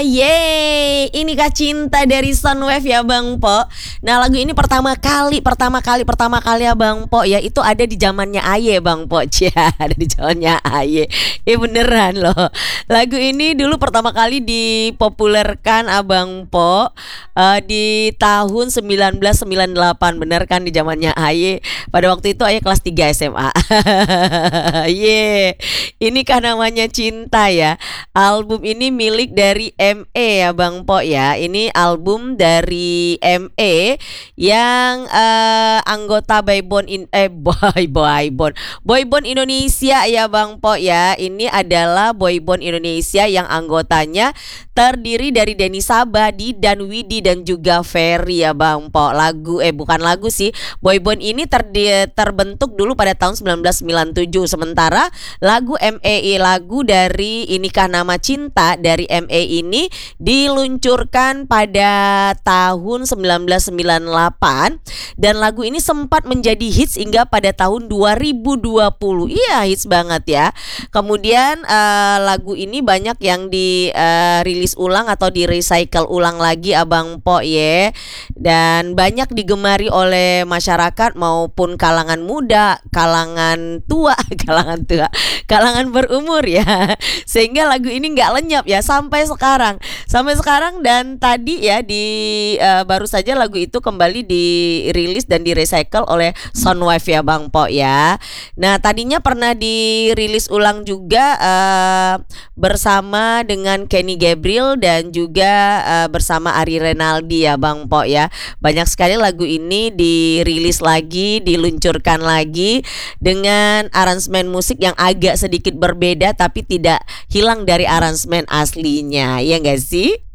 Yeay, ini Kak Cinta dari Sunwave ya Bang Po. Nah lagu ini pertama kali ya Bang Po ya, itu ada di zamannya Aye Bang Po. Cia, ada di zamannya Aye. Beneran loh. Lagu ini dulu pertama kali dipopulerkan Abang Po di tahun 1998, bener kan, di zamannya Aye. Pada waktu itu Aye kelas 3 SMA. Ye, ini kan namanya Cinta ya. Album ini milik dari ME ya Bang Po ya. Ini album dari ME yang anggota boyband Indonesia ya Bang Po ya. Ini adalah boyband Indonesia yang anggotanya terdiri dari Denny Sabadi dan Widi dan juga Ferry ya Bang Po. Bukan lagu sih. Boyband ini terbentuk dulu pada tahun 1997. Sementara lagu ME, lagu dari Inikah Nama Cinta dari ME ini diluncurkan pada tahun 1998 dan lagu ini sempat menjadi hits hingga pada tahun 2020. Iya, hits banget ya. Kemudian lagu ini banyak yang dirilis ulang atau di-recycle ulang lagi Abang Po ya. Dan banyak digemari oleh masyarakat maupun kalangan muda, kalangan tua, kalangan berumur ya. Sehingga lagu ini nggak lenyap ya sampai sekarang dan tadi ya baru saja lagu itu kembali dirilis dan di-recycle oleh Sunwave ya Bang Po ya. Nah, tadinya pernah dirilis ulang juga bersama dengan Kenny Gabriel dan juga bersama Ari Renaldi ya Bang Po ya. Banyak sekali lagu ini dirilis lagi, diluncurkan lagi dengan aransemen musik yang agak sedikit berbeda tapi tidak hilang dari aransemen aslinya, ya nggak sih?